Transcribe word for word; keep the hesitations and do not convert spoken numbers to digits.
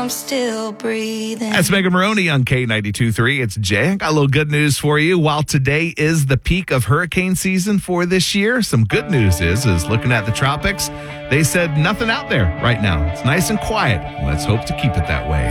I'm still breathing. That's Megan Maroney on K ninety-two point three. It's Jay. I got a little good news for you. While today is the peak of hurricane season for this year, some good news is, is looking at the tropics, they said nothing out there right now. It's nice and quiet. Let's hope to keep it that way.